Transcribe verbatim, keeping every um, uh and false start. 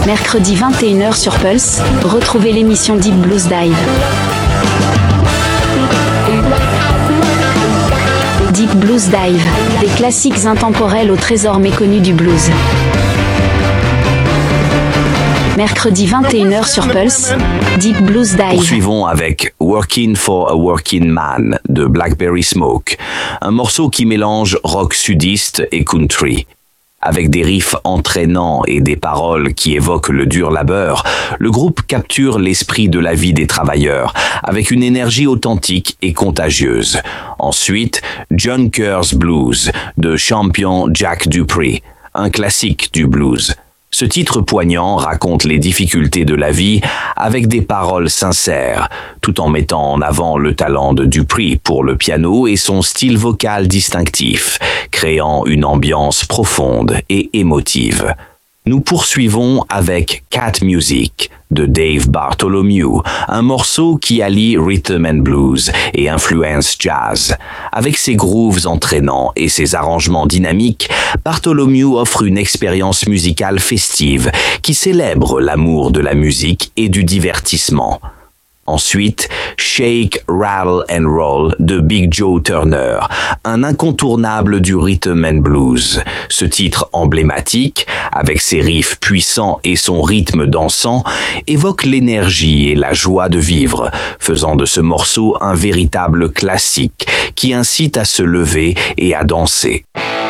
Mercredi vingt et une heures sur Pulse, retrouvez l'émission Deep Blues Dive. Deep Blues Dive, des classiques intemporels au trésor méconnu du blues. Mercredi vingt et une heures sur Pulse, Deep Blues Dive. Poursuivons avec Working for a Working Man de Blackberry Smoke, un morceau qui mélange rock sudiste et country. Avec des riffs entraînants et des paroles qui évoquent le dur labeur, le groupe capture l'esprit de la vie des travailleurs, avec une énergie authentique et contagieuse. Ensuite, Junkers Blues de Champion Jack Dupree, un classique du blues. Ce titre poignant raconte les difficultés de la vie avec des paroles sincères, tout en mettant en avant le talent de Dupree pour le piano et son style vocal distinctif, créant une ambiance profonde et émotive. Nous poursuivons avec Cat Music de Dave Bartholomew, un morceau qui allie rhythm and blues et influence jazz. Avec ses grooves entraînants et ses arrangements dynamiques, Bartholomew offre une expérience musicale festive qui célèbre l'amour de la musique et du divertissement. Ensuite, Shake, Rattle and Roll de Big Joe Turner, un incontournable du rhythm and blues. Ce titre emblématique, avec ses riffs puissants et son rythme dansant, évoque l'énergie et la joie de vivre, faisant de ce morceau un véritable classique qui incite à se lever et à danser.